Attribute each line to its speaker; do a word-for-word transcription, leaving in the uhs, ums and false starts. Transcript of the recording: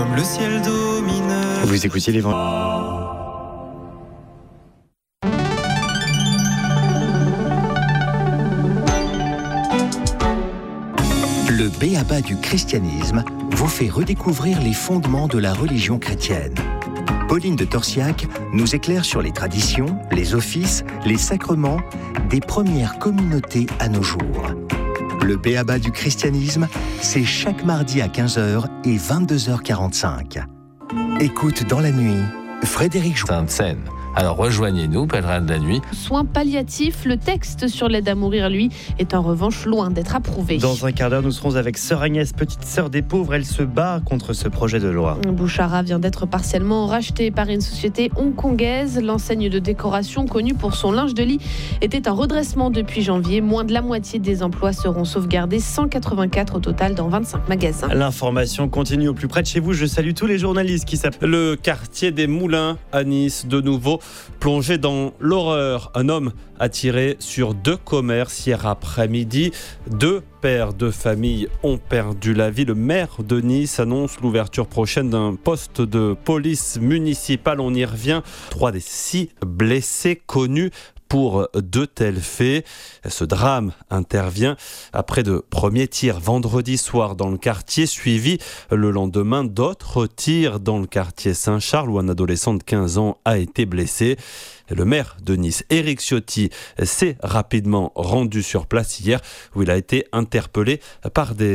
Speaker 1: comme le ciel domineur.
Speaker 2: Vous écoutiez les vents.
Speaker 3: Le b.a.-ba du christianisme vous fait redécouvrir les fondements de la religion chrétienne. Pauline de Torsiac nous éclaire sur les traditions, les offices, les sacrements des premières communautés à nos jours. Le b.a.-ba du christianisme, c'est chaque mardi à quinze heures et vingt-deux heures quarante-cinq. Écoute dans la nuit, Frédéric Jou.
Speaker 4: Sainte-Seine. Alors rejoignez-nous, pèlerins de la nuit.
Speaker 5: Soins palliatifs, le texte sur l'aide à mourir, lui, est en revanche loin d'être approuvé.
Speaker 2: Dans un quart d'heure, nous serons avec Sœur Agnès, petite sœur des pauvres. Elle se bat contre ce projet de loi.
Speaker 5: Bouchara vient d'être partiellement racheté par une société hongkongaise. L'enseigne de décoration connue pour son linge de lit était en redressement depuis janvier. Moins de la moitié des emplois seront sauvegardés, cent quatre-vingt-quatre au total dans vingt-cinq magasins.
Speaker 2: L'information continue au plus près de chez vous. Je salue tous les journalistes qui s'appellent.
Speaker 6: Le quartier des Moulins à Nice, de nouveau plongé dans l'horreur. Un homme a tiré sur deux commerces hier après-midi. Deux pères de famille ont perdu la vie. Le maire de Nice annonce l'ouverture prochaine d'un poste de police municipale. On y revient. Trois des six blessés connus pour de tels faits. Ce drame intervient après de premiers tirs vendredi soir dans le quartier, suivi le lendemain d'autres tirs dans le quartier Saint-Charles où un adolescent de quinze ans a été blessé. Le maire de Nice, Éric Ciotti, s'est rapidement rendu sur place hier où il a été interpellé par des